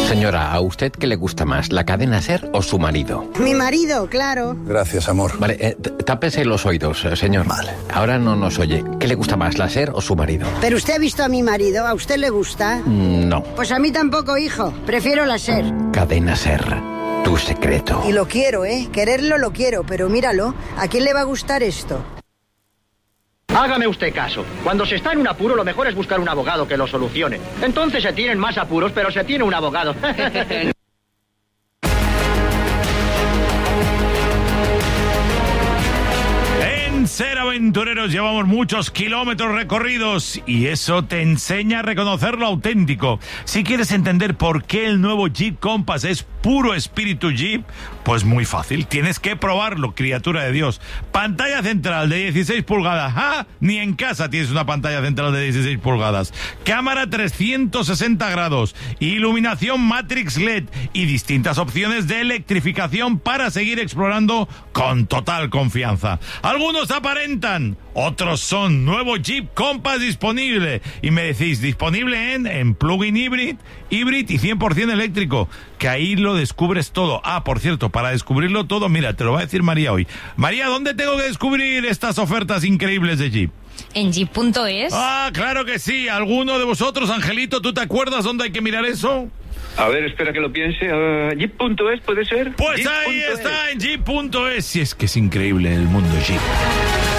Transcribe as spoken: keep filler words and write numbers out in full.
Señora, ¿a usted qué le gusta más, la cadena SER o su marido? Mi marido, claro. Gracias, amor. Vale, eh, tápese los oídos, eh, señor. Vale. Ahora no nos oye. ¿Qué le gusta más, la SER o su marido? Pero usted ha visto a mi marido, ¿a usted le gusta? Mm, no. Pues a mí tampoco, hijo. Prefiero la SER. Cadena SER, tu secreto. Y lo quiero, ¿eh? Quererlo lo quiero, pero míralo. ¿A quién le va a gustar esto? Hágame usted caso. Cuando se está en un apuro, lo mejor es buscar un abogado que lo solucione. Entonces se tienen más apuros, pero se tiene un abogado. En Ser Aventureros llevamos muchos kilómetros recorridos y eso te enseña a reconocer lo auténtico. Si quieres entender por qué el nuevo Jeep Compass es puro espíritu Jeep, pues muy fácil, tienes que probarlo, criatura de Dios. Pantalla central de dieciséis pulgadas, ¡ah! Ni en casa tienes una pantalla central de dieciséis pulgadas. Cámara trescientos sesenta grados, iluminación Matrix L E D y distintas opciones de electrificación para seguir explorando con total confianza. Algunos aparentan, otros son. Nuevo Jeep Compass disponible. Y me decís, disponible en, en plug-in hybrid, hybrid y cien por ciento eléctrico, que ahí lo descubres todo. Ah, por cierto, para descubrirlo todo, mira, te lo va a decir María hoy. María, ¿dónde tengo que descubrir estas ofertas increíbles de Jeep? En jeep punto es. Ah, claro que sí. ¿Alguno de vosotros, Angelito, tú te acuerdas dónde hay que mirar eso? A ver, espera que lo piense. Uh, Jeep punto es, ¿puede ser? Pues ahí está, en jeep punto es. Si es que es increíble el mundo Jeep.